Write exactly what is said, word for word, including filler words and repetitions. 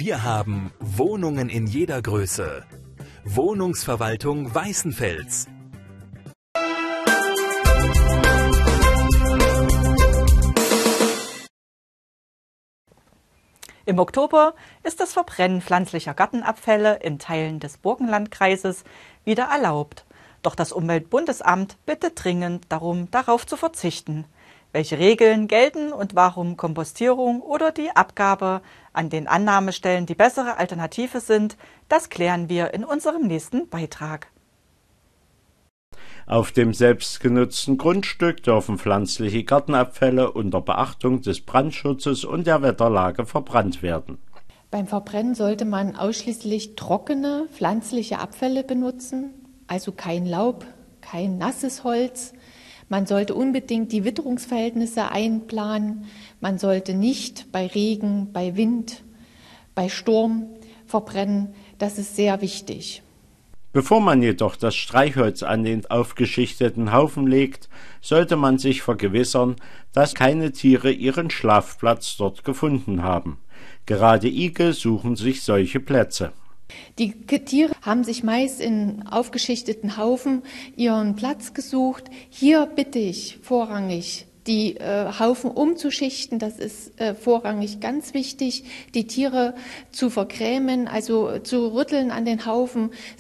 Wir haben Wohnungen in jeder Größe. Wohnungsverwaltung Weißenfels. Im Oktober ist das Verbrennen pflanzlicher Gartenabfälle in Teilen des Burgenlandkreises wieder erlaubt. Doch das Umweltbundesamt bittet dringend darum, darauf zu verzichten. Welche Regeln gelten und warum Kompostierung oder die Abgabe an den Annahmestellen die bessere Alternative sind, das klären wir in unserem nächsten Beitrag. Auf dem selbstgenutzten Grundstück dürfen pflanzliche Gartenabfälle unter Beachtung des Brandschutzes und der Wetterlage verbrannt werden. Beim Verbrennen sollte man ausschließlich trockene pflanzliche Abfälle benutzen, also kein Laub, kein nasses Holz. Man sollte unbedingt die Witterungsverhältnisse einplanen. Man sollte nicht bei Regen, bei Wind, bei Sturm verbrennen. Das ist sehr wichtig. Bevor man jedoch das Streichholz an den aufgeschichteten Haufen legt, sollte man sich vergewissern, dass keine Tiere ihren Schlafplatz dort gefunden haben. Gerade Igel suchen sich solche Plätze. Die Tiere haben sich meist in aufgeschichteten Haufen ihren Platz gesucht. Hier bitte ich vorrangig, die äh, Haufen umzuschichten. Das ist äh, vorrangig ganz wichtig, die Tiere zu vergrämen, also zu rütteln an den Haufen.